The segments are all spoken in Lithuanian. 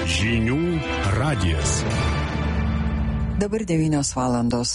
Žinių radijas. Dabar 9 valandos.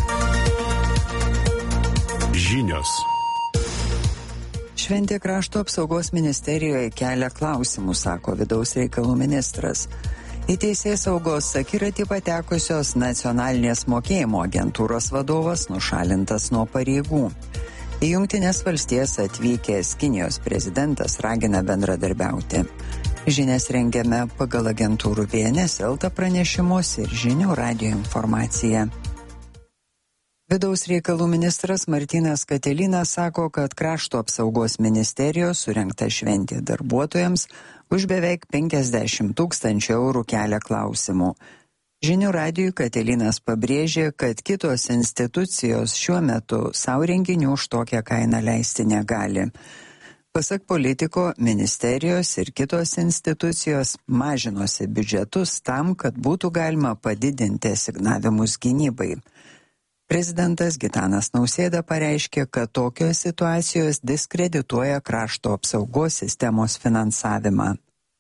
Žinios. Šventė krašto apsaugos ministerijoje kelia klausimų, sako vidaus reikalų ministras. Į teisėsaugos akiratį patekusios nacionalinės mokėjimo agentūros vadovas nušalintas nuo pareigų. Į Jungtines valstijas atvykęs Kinijos prezidentas ragina bendradarbiauti. Žinias rengiame pagal agentūrų BNS LT pranešimus ir Žinių radijo informaciją. Vidaus reikalų ministras Martynas Katilinas sako, kad krašto apsaugos ministerijos surengta šventė darbuotojams už beveik 50 000 eurų kelia klausimų. Žinių radijui Katilinas pabrėžė, kad kitos institucijos šiuo metu savo renginių už tokią kainą leisti negali. Pasak politiko, ministerijos ir kitos institucijos mažinosi biudžetus tam, kad būtų galima padidinti asignavimus gynybai. Prezidentas Gitanas Nausėda pareiškė, kad tokios situacijos diskredituoja krašto apsaugos sistemos finansavimą.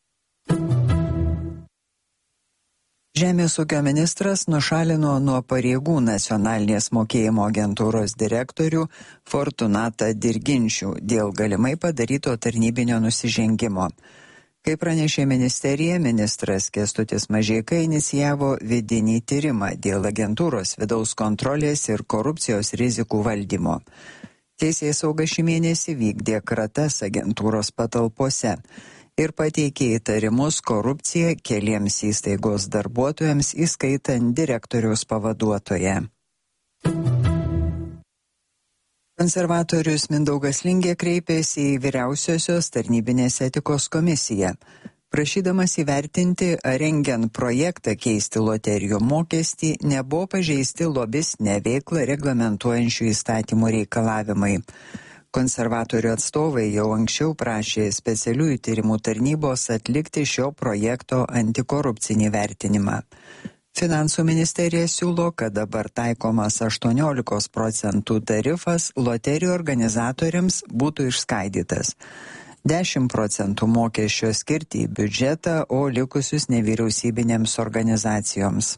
Žemės ūkio ministras nušalino nuo pareigų nacionalinės mokėjimo agentūros direktorių Fortunatą Dirginčių dėl galimai padaryto tarnybinio nusižengimo. Kaip pranešė ministerija, ministras Kęstutis Mažeika inicijavo vidinį tyrimą dėl agentūros vidaus kontrolės ir korupcijos rizikų valdymo. Teisėsauga šį mėnesį vykdė kratas agentūros patalpose ir pateikė įtarimus korupciją keliems įstaigos darbuotojams, įskaitant direktoriaus pavaduotoją. Konservatorius Mindaugas Lingė kreipėsi į Vyriausiosios tarnybinės etikos komisiją, prašydamas įvertinti, ar rengiant projektą keisti loterijų mokestį nebuvo pažeisti lobistinę veiklą reglamentuojančių įstatymų reikalavimai. Konservatorių atstovai jau anksčiau prašė specialiųjų tyrimų tarnybos atlikti šio projekto antikorupcinį vertinimą. Finansų ministerija siūlo, kad dabar taikomas 18% tarifas loterijų organizatoriams būtų išskaidytas. 10% mokesčio skirti į biudžetą, o likusius nevyriausybinėms organizacijoms.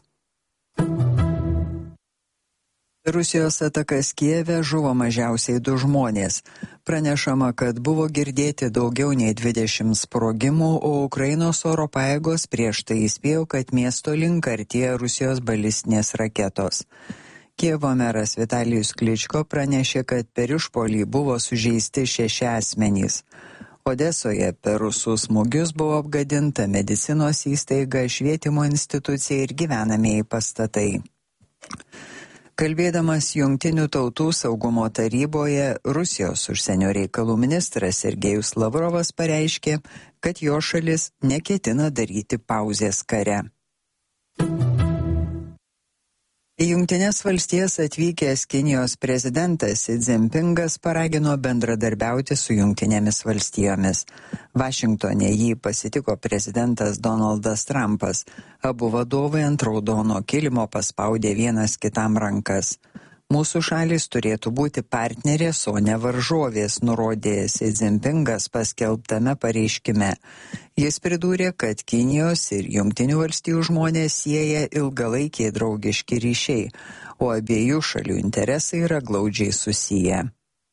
Rusijos atakas Kijeve žuvo mažiausiai 2 žmonės. Pranešama, kad buvo girdėti daugiau nei 20 sprogimų, o Ukrainos oro pajėgos prieš tai įspėjo, kad miesto link artėja Rusijos balistinės raketos. Kijevo meras Vitalijus Kličko pranešė, kad per išpuolį buvo sužeisti 6 asmenys. Odesoje per rusų smūgius buvo apgadinta medicinos įstaiga, švietimo institucija ir gyvenamieji pastatai. Kalbėdamas Jungtinių tautų saugumo taryboje, Rusijos užsienio reikalų ministras Sergejus Lavrovas pareiškė, kad jo šalis neketina daryti pauzės kare. Į Jungtines valstijas atvykęs Kinijos prezidentas Xi Jinpingas paragino bendradarbiauti su Jungtinėmis valstijomis. Vašingtone jį pasitiko prezidentas Donaldas Trumpas. Abu vadovai ant raudono kilimo paspaudė vienas kitam rankas. Mūsų šalys turėtų būti partnerės, o ne varžovės, nurodė Xi Jinpingas paskelbtame pareiškime. Jis pridūrė, kad Kinijos ir Jungtinių valstijų žmonės sieja ilgalaikiai draugiški ryšiai, o abiejų šalių interesai yra glaudžiai susiję.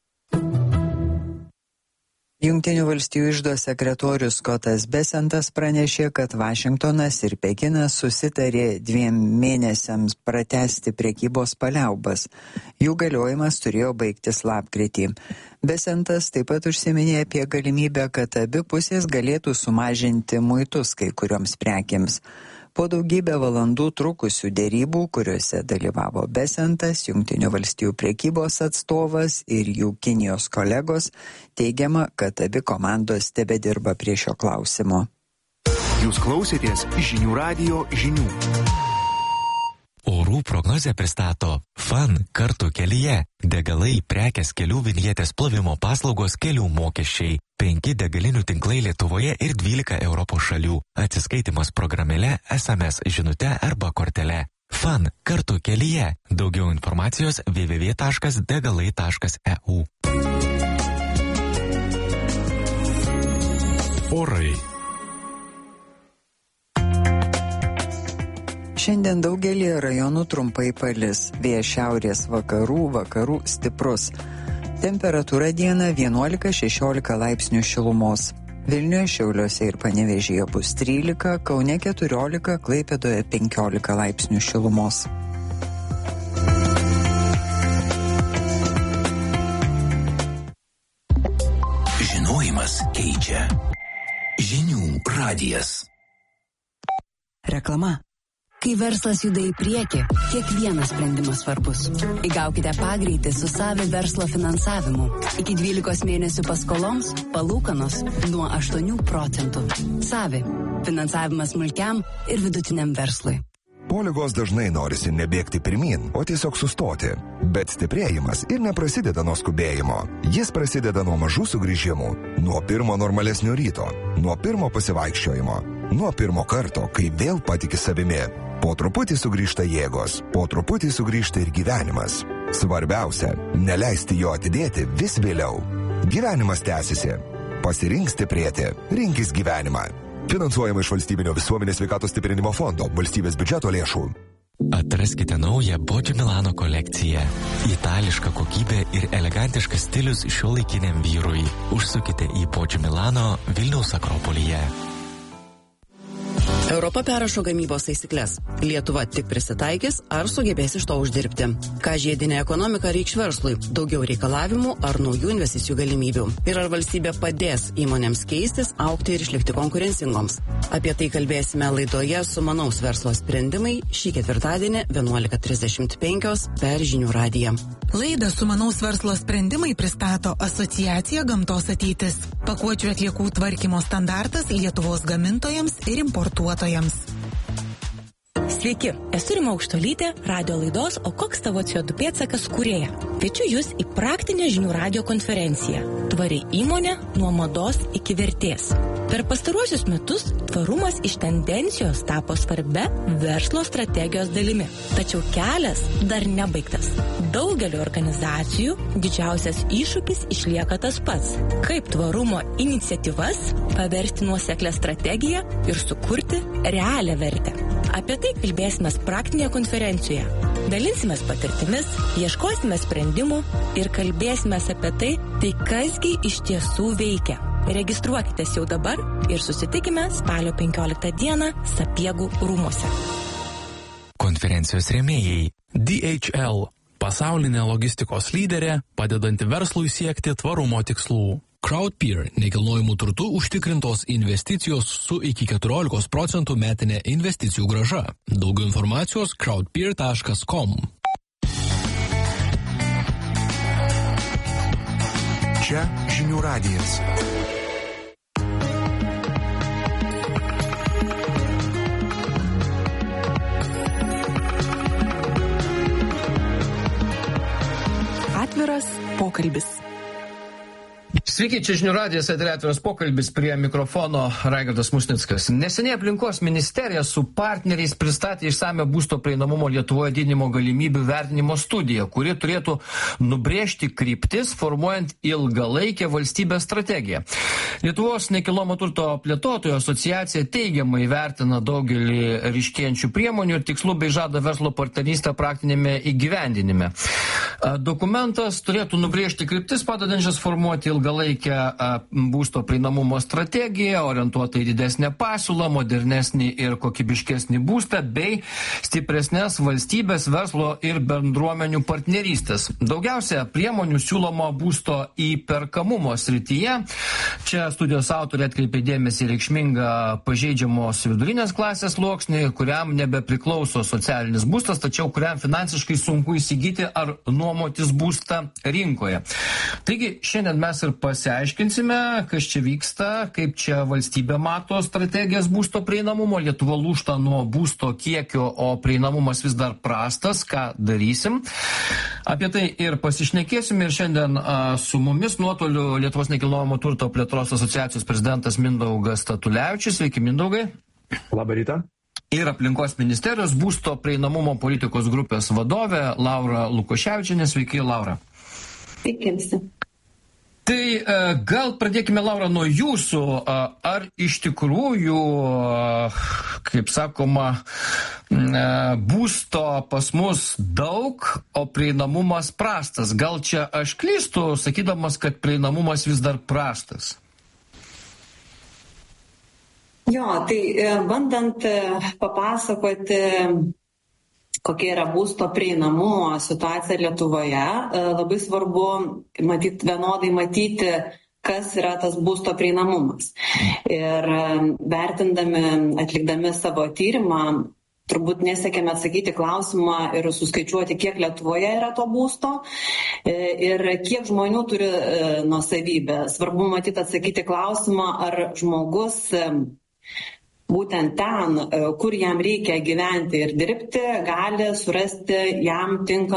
Jungtinių valstijų iždo sekretorius Scottas Bessentas pranešė, kad Vašingtonas ir Pekinas susitarė 2 mėnesiams pratęsti prekybos paliaubas. Jų galiojimas turėjo baigtis lapkritį. Bessentas taip pat užsiminė apie galimybę, kad abi pusės galėtų sumažinti muitus kai kurioms prekėms. Po daugybę valandų trukusių derybų, kuriuose dalyvavo Bessentas, Jungtinių valstijų prekybos atstovas ir jų Kinijos kolegos, teigiama, kad abi komandos tebedirba prie šio klausimo. Jūs klausėtės Žinių radijo žinių. Orų prognozę pristato FAN kartu kelyje. Degalai, prekės, kelių vinjetės plovimo paslaugos, kelių mokesčiai. 5 degalinių tinklai Lietuvoje ir 12 Europos šalių. Atsiskaitimas programėle, SMS žinute arba kortele. FAN kartu kelyje. Daugiau informacijos www.degalai.eu. Orai. Šiandien daugelį rajonų trumpai palis. Vėjas šiaurės vakarų stiprus. Temperatūra dieną 11-16 laipsnių šilumos. Vilniuje, Šiauliuose ir Panevėžyje bus 13, Kaune 14, Klaipėdoje 15 laipsnių šilumos. Žinojimas keičia. Žinių radijas. Reklama. Kai verslas juda į priekį, kiekvienas sprendimas svarbus. Įgaukite pagreitį su Savi verslo finansavimu. Iki 12 mėnesių paskoloms palūkanos nuo 8%. Savi. Finansavimas smulkiam ir vidutiniam verslui. Po ligos dažnai norisi nebėgti pirmin, o tiesiog sustoti. Bet stiprėjimas ir neprasideda nuo skubėjimo. Jis prasideda nuo mažų sugrįžimų, nuo pirmo normalesnio ryto, nuo pirmo pasivaikščiojimo, nuo pirmo karto, kai vėl patiki savimi. Po truputį sugrįžta jėgos, po truputį sugrįžta ir gyvenimas. Svarbiausia, neleisti jo atidėti vis vėliau. Gyvenimas tęsiasi. Pasirink stiprėti, rinkis gyvenimą. Finansuojama iš Valstybinio visuomenės sveikatos stiprinimo fondo, valstybės biudžeto lėšų. Atraskite naują Boggio Milano kolekciją. Itališka kokybė ir elegantiškas stilius šiuolaikiniam vyrui. Užsukite į Boggio Milano Vilniaus Akropolyje. Europa perrašo gamybos taisyklės. Lietuva tik prisitaikys ar sugebės iš to uždirbti. Ką žiedinė ekonomika reikš verslui? Daugiau reikalavimų ar naujų investicijų galimybių? Ir ar valstybė padės įmonėms keistis, augti ir išlikti konkurencingoms? Apie tai kalbėsime laidoje Sumanaus verslo sprendimai šį ketvirtadienį 11:35 per Žinių radiją. Laidą Sumanaus verslo sprendimai pristato Asociacija Gamtos ateitis. Pakuočių atliekų tvarkymo standartas Lietuvos gamintojams ir importuotojams. Sveiki, esu Rima Aukštolytė, radio laidos O koks tavo CO2 pėdsakas kūrėja. Kviečiu jūs į praktinę Žinių radijo konferenciją Tvari įmonė nuo mados iki vertės. Per pastaruosius metus tvarumas iš tendencijos tapo svarbia verslo strategijos dalimi. Tačiau kelias dar nebaigtas. Daugelio organizacijų didžiausias iššūkis išlieka tas pats. Kaip tvarumo iniciatyvas paversti nuoseklę strategiją ir sukurti realią vertę. Apie tai kalbėsime praktinėje konferencijoje. Dalinsimės patirtimis, ieškosime sprendimų ir kalbėsime apie tai kasgi iš tiesų veikia. Registruokitės jau dabar ir susitikime spalio 15 dieną Sapiegų rūmuose. Konferencijos rėmėjai. DHL – pasaulinė logistikos lyderė, padedanti verslui siekti tvarumo tikslų. Crowdpeer – nekilnojamų turtų užtikrintos investicijos su iki 14% metinė investicijų grąža. Daugiau informacijos crowdpeer.com. Čia Žinių radijas. Atviras pokalbis. Sveiki, čia Žinių radijas, atviras pokalbis, prie mikrofono Raigardas Musnickas. Neseniai aplinkos ministerija su partneriais pristatė išsame būsto prieinamumo Lietuvoje didinimo galimybių vertinimo studiją, kuri turėtų nubrėžti kryptis, formuojant ilgalaikę valstybės strategiją. Lietuvos nekilnojamo turto plėtotojų asociacija teigiamai vertina daugelį ryškėjančių priemonių ir tikslų bei žada verslo partnerystę praktinėme įgyvendinime. Dokumentas turėtų nubrėžti kryptis, padedančias formuoti ilgalaikę būsto prieinamumo strategiją, orientuotą į didesnę pasiūlą, modernesnį ir kokybiškesnį būstą bei stipresnės valstybės, verslo ir bendruomenių partnerystės. Daugiausia priemonių siūloma būsto įperkamumo srityje. Čia studijos autorė atkreipė dėmesį reikšmingą pažeidžiamos vidurinės klasės sluoksnį, kuriam nebepriklauso socialinis būstas, tačiau kuriam finansiškai sunku įsigyti ar nuomotis būstą rinkoje. Taigi šiandien mes ir pasiaiškinsime, kas čia vyksta, kaip čia valstybė mato strategijas būsto prieinamumo. Lietuva lūžta nuo būsto kiekio, o prieinamumas vis dar prastas. Ką darysim? Apie tai ir pasišnekėsim. Ir šiandien su mumis nuotoliu Lietuvos nekilnojamo turto plėtros asociacijos prezidentas Mindaugas Statulevičius. Sveiki, Mindaugai. Labą rytą. Ir aplinkos ministerijos būsto prieinamumo politikos grupės vadovė Laura Lukoševičienė. Sveiki, Laura. Sveiki visi. Tai gal pradėkime, Laura, nuo jūsų. Ar iš tikrųjų, kaip sakoma, būsto pas mus daug, o prieinamumas prastas. Gal čia aš klystu, sakydamas, kad prieinamumas vis dar prastas? Jo, tai bandant papasakoti, kokia yra būsto prieinamumo situacija Lietuvoje, labai svarbu vienodai matyti, kas yra tas būsto prieinamumas. Ir vertindami, atlikdami savo tyrimą, turbūt nesiekėme atsakyti klausimą ir suskaičiuoti, kiek Lietuvoje yra to būsto ir kiek žmonių turi nuosavybę. Svarbu matyti atsakyti klausimą, ar žmogus būtent ten, kur jam reikia gyventi ir dirbti, gali surasti jam tinkamą